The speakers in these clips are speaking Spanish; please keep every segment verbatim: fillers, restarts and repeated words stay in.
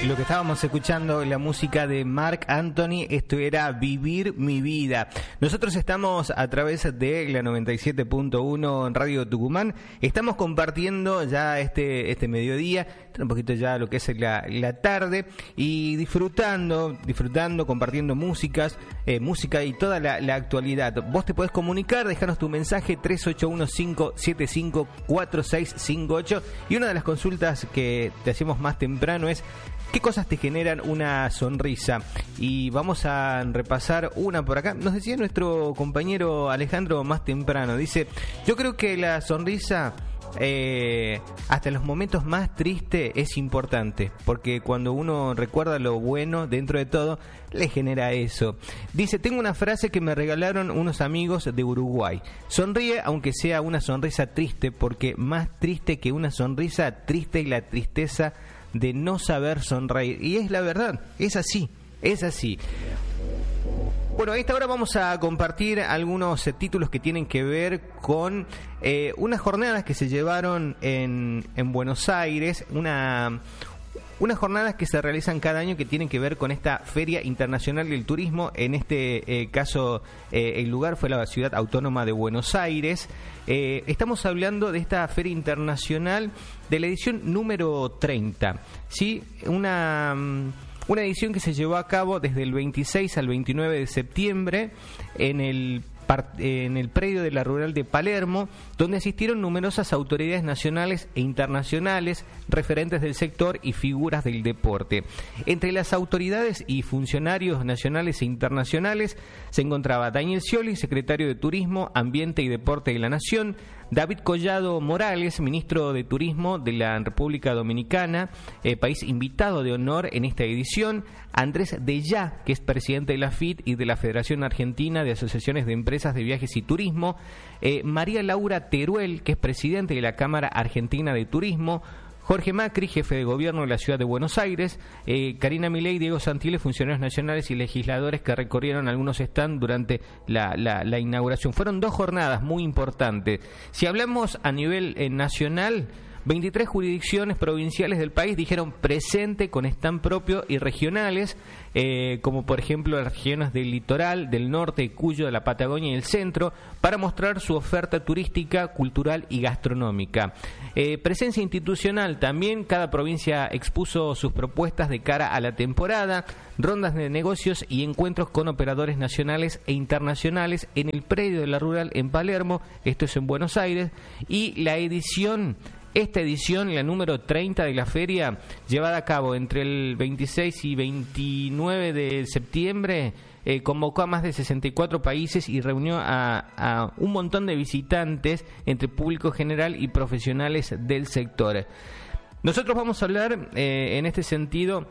Lo que estábamos escuchando, la música de Marc Anthony, esto era Vivir mi vida. Nosotros estamos a través de la noventa y siete punto uno en Radio Tucumán. Estamos compartiendo ya este este mediodía, un poquito ya lo que es la, la tarde, y disfrutando, disfrutando, compartiendo músicas, eh, música y toda la, la actualidad. Vos te podés comunicar, dejanos tu mensaje tres ocho uno cinco siete cinco cuatro seis cinco ocho, y una de las consultas que te hacemos más temprano es: ¿qué cosas te generan una sonrisa? Y vamos a repasar una por acá. Nos decía nuestro compañero Alejandro más temprano. Dice: yo creo que la sonrisa, eh, hasta en los momentos más tristes, es importante. Porque cuando uno recuerda lo bueno dentro de todo, le genera eso. Dice: tengo una frase que me regalaron unos amigos de Uruguay. Sonríe aunque sea una sonrisa triste, porque más triste que una sonrisa triste y la tristeza de no saber sonreír. Y es la verdad, es así, es así. Bueno, a esta hora vamos a compartir algunos eh, títulos que tienen que ver con eh, unas jornadas que se llevaron en, en Buenos Aires, una... Unas jornadas que se realizan cada año que tienen que ver con esta Feria Internacional del Turismo. En este eh, caso, eh, el lugar fue la Ciudad Autónoma de Buenos Aires. Eh, estamos hablando de esta Feria Internacional de la edición número treinta. ¿Sí? Una, una edición que se llevó a cabo desde el veintiséis al veintinueve de septiembre en el en el predio de la Rural de Palermo, donde asistieron numerosas autoridades nacionales e internacionales, referentes del sector y figuras del deporte. Entre las autoridades y funcionarios nacionales e internacionales se encontraba Daniel Scioli, secretario de Turismo, Ambiente y Deporte de la Nación; David Collado Morales, ministro de Turismo de la República Dominicana, eh, país invitado de honor en esta edición; Andrés Dellá, que es presidente de la F I T y de la Federación Argentina de Asociaciones de Empresas de Viajes y Turismo; eh, María Laura Teruel, que es presidente de la Cámara Argentina de Turismo; Jorge Macri, jefe de gobierno de la ciudad de Buenos Aires; eh, Karina Milei, Diego Santilli, funcionarios nacionales y legisladores que recorrieron algunos stands durante la, la, la inauguración. Fueron dos jornadas muy importantes. Si hablamos a nivel eh, nacional, veintitrés jurisdicciones provinciales del país dijeron presente con stand propio y regionales, eh, como por ejemplo las regiones del litoral, del norte, Cuyo, de la Patagonia y el centro, para mostrar su oferta turística, cultural y gastronómica. Eh, presencia institucional también, cada provincia expuso sus propuestas de cara a la temporada, rondas de negocios y encuentros con operadores nacionales e internacionales en el predio de la Rural en Palermo, esto es en Buenos Aires, y la edición... Esta edición, la número treinta de la feria, llevada a cabo entre el veintiséis y veintinueve de septiembre, eh, convocó a más de sesenta y cuatro países y reunió a, a un montón de visitantes entre público general y profesionales del sector. Nosotros vamos a hablar eh, en este sentido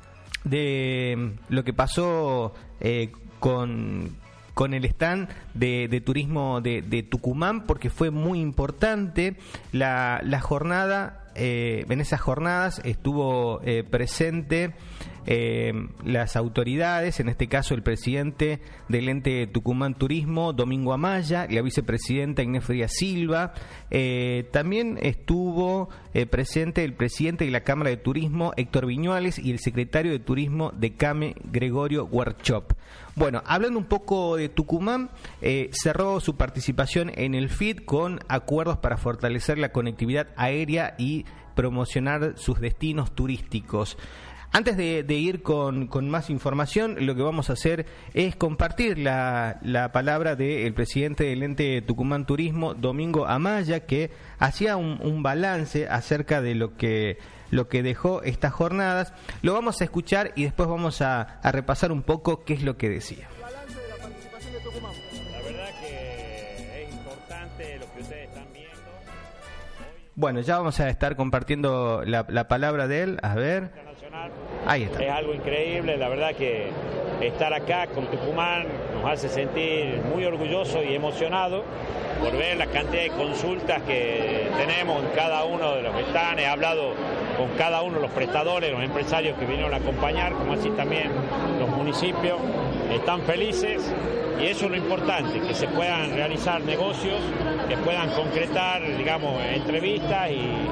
de lo que pasó eh, con... con el stand de, de turismo de, de Tucumán, porque fue muy importante la, la jornada. Eh, en esas jornadas estuvo eh, presente eh, las autoridades, en este caso el presidente del ente Tucumán Turismo, Domingo Amaya, la vicepresidenta Inés Frías Silva. Eh, también estuvo eh, presente el presidente de la Cámara de Turismo, Héctor Viñuales, y el secretario de Turismo de CAME, Gregorio Werchop. Bueno, hablando un poco de Tucumán, eh, cerró su participación en el F I T con acuerdos para fortalecer la conectividad aérea y promocionar sus destinos turísticos. Antes de, de ir con, con más información, lo que vamos a hacer es compartir la, la palabra del presidente del ente Tucumán Turismo, Domingo Amaya, que hacía un, un balance acerca de lo que... lo que dejó estas jornadas. Lo vamos a escuchar y después vamos a, a repasar un poco qué es lo que decía. El balance de la participación de Tucumán. La verdad que es importante lo que ustedes están viendo. Bueno, ya vamos a estar compartiendo la, la palabra de él. A ver. Ahí está. Es algo increíble, la verdad que estar acá con Tucumán nos hace sentir muy orgullosos y emocionados por ver la cantidad de consultas que tenemos en cada uno de los que están. He hablado con cada uno de los prestadores, los empresarios que vinieron a acompañar, como así también los municipios. Están felices y eso es lo importante, que se puedan realizar negocios, que puedan concretar, digamos, entrevistas y, y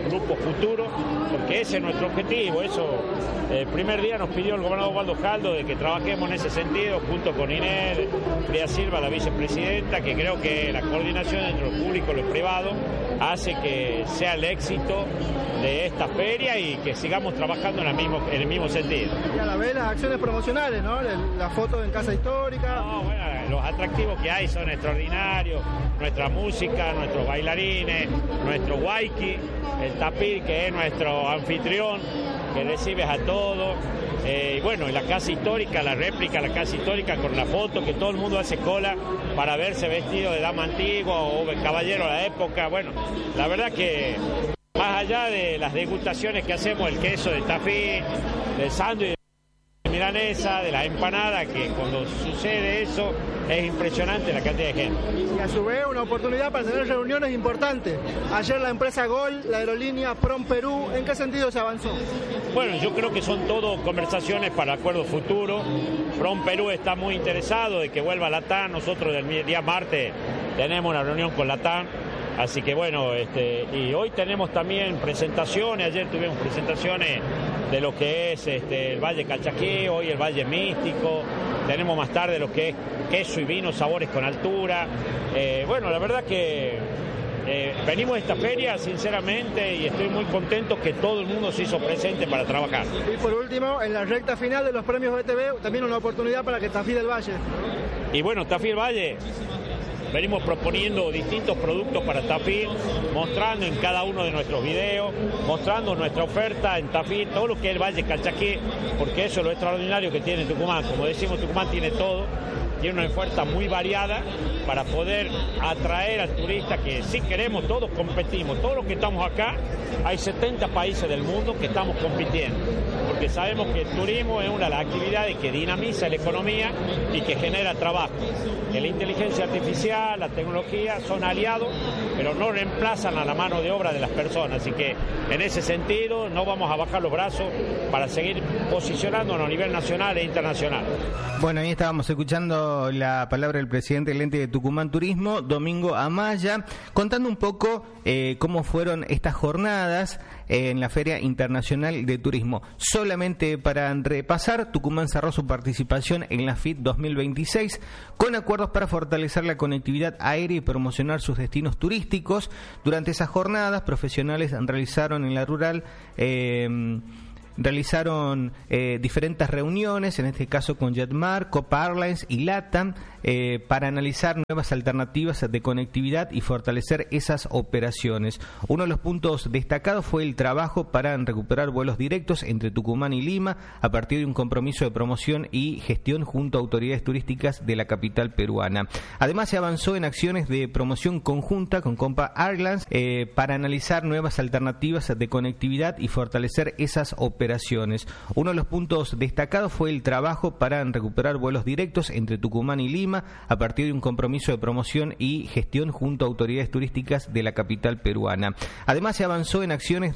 Grupo Futuro, porque ese es nuestro objetivo. Eso, el primer día nos pidió el gobernador Waldo Jaldo de que trabajemos en ese sentido, junto con Inés Frías Silva, la vicepresidenta, que creo que la coordinación entre lo público y lo privado hace que sea el éxito de esta feria y que sigamos trabajando en el mismo, en el mismo sentido. Y a la vez las acciones promocionales, ¿no? Las fotos en Casa Histórica. No, bueno, los atractivos que hay son extraordinarios, nuestra música, nuestros bailarines, nuestro waiki, el tapir, que es nuestro anfitrión, que recibes a todos. Eh, bueno, y la Casa Histórica, la réplica de la Casa Histórica con la foto, que todo el mundo hace cola para verse vestido de dama antigua o de caballero de la época. Bueno, la verdad que más allá de las degustaciones que hacemos, el queso de tafí, del sándwich de milanesa, de la empanada, que cuando sucede eso es impresionante la cantidad de gente. Y a su vez una oportunidad para tener reuniones importantes. Ayer la empresa Gol, la aerolínea Prom Perú, ¿en qué sentido se avanzó? Bueno, yo creo que son todo conversaciones para acuerdo futuro. Prom Perú está muy interesado de que vuelva LATAM. Nosotros el día martes tenemos una reunión con LATAM. Así que bueno, este, y hoy tenemos también presentaciones, ayer tuvimos presentaciones de lo que es este, el Valle Calchaquí, hoy el Valle Místico, tenemos más tarde lo que es queso y vino, sabores con altura. Eh, bueno, la verdad que eh, venimos a esta feria sinceramente y estoy muy contento que todo el mundo se hizo presente para trabajar. Y por último, en la recta final de los premios B T V, también una oportunidad para que Tafí del Valle. Y bueno, Tafí del Valle, venimos proponiendo distintos productos para Tafí, mostrando en cada uno de nuestros videos, mostrando nuestra oferta en Tafí, todo lo que es el Valle Calchaquí, porque eso es lo extraordinario que tiene Tucumán. Como decimos, Tucumán tiene todo, tiene una oferta muy variada para poder atraer al turista, que sí queremos, todos competimos, todos los que estamos acá, hay setenta países del mundo que estamos compitiendo, porque sabemos que el turismo es una de las actividades que dinamiza la economía y que genera trabajo. Que la inteligencia artificial, la tecnología son aliados, pero no reemplazan a la mano de obra de las personas. Así que en ese sentido no vamos a bajar los brazos para seguir posicionándonos a nivel nacional e internacional. Bueno, ahí estábamos escuchando la palabra del presidente del ente de Tucumán Turismo, Domingo Amaya, contando un poco eh, cómo fueron estas jornadas eh, en la Feria Internacional de Turismo. Solamente para repasar, Tucumán cerró su participación en la F I T dos mil veintiséis con acuerdos para fortalecer la conectividad aérea y promocionar sus destinos turísticos. Durante esas jornadas, profesionales realizaron en la rural eh, realizaron eh, diferentes reuniones, en este caso con Jetmar, Copa Airlines y LATAM, eh, para analizar nuevas alternativas de conectividad y fortalecer esas operaciones. Uno de los puntos destacados fue el trabajo para recuperar vuelos directos entre Tucumán y Lima a partir de un compromiso de promoción y gestión junto a autoridades turísticas de la capital peruana. Además, se avanzó en acciones de promoción conjunta con Copa Airlines eh, para analizar nuevas alternativas de conectividad y fortalecer esas operaciones. Uno de los puntos destacados fue el trabajo para recuperar vuelos directos entre Tucumán y Lima a partir de un compromiso de promoción y gestión junto a autoridades turísticas de la capital peruana. Además, se avanzó en acciones